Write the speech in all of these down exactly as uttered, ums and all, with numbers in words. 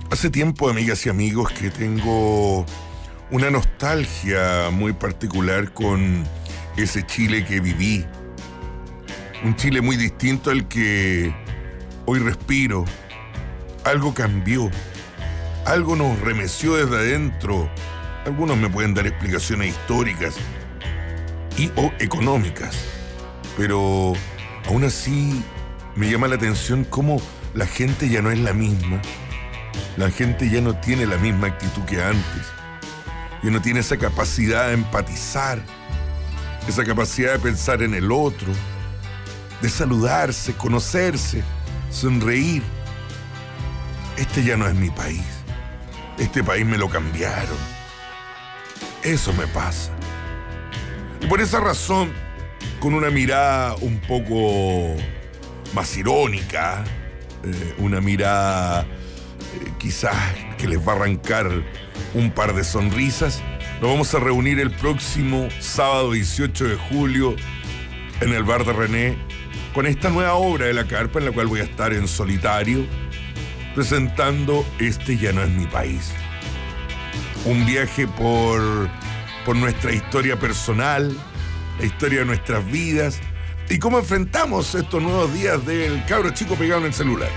Hace tiempo, amigas y amigos, que tengo una nostalgia muy particular con ese Chile que viví. Un Chile muy distinto al que hoy respiro. Algo cambió. Algo nos remeció desde adentro. Algunos me pueden dar explicaciones históricas y o económicas. Pero aún así me llama la atención cómo la gente ya no es la misma. La gente ya no tiene la misma actitud que antes. Ya no tiene esa capacidad de empatizar, esa capacidad de pensar en el otro, de saludarse, conocerse, sonreír. Este ya no es mi país. Este país me lo cambiaron. Eso me pasa. Y por esa razón, con una mirada un poco más irónica, eh, una mirada eh, quizás que les va a arrancar un par de sonrisas, nos vamos a reunir el próximo sábado dieciocho de julio en el Bar de René con esta nueva obra de La Carpa, en la cual voy a estar en solitario presentando Este ya no es mi país. Un viaje por, por nuestra historia personal, la historia de nuestras vidas y cómo enfrentamos estos nuevos días del cabro chico pegado en el celular.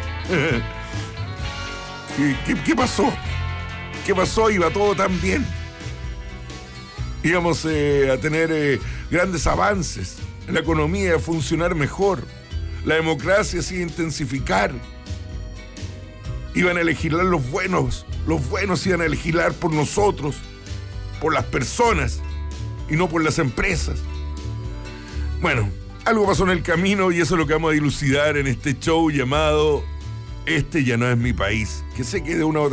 ¿Qué, qué, qué pasó? ¿Qué pasó? Iba todo tan bien. Íbamos eh, a tener eh, grandes avances, la economía iba a funcionar mejor, la democracia se iba a intensificar. Iban a legislar los buenos, los buenos iban a legislar por nosotros, por las personas y no por las empresas. Bueno, algo pasó en el camino y eso es lo que vamos a dilucidar en este show llamado Este ya no es mi país, que sé que de una u otra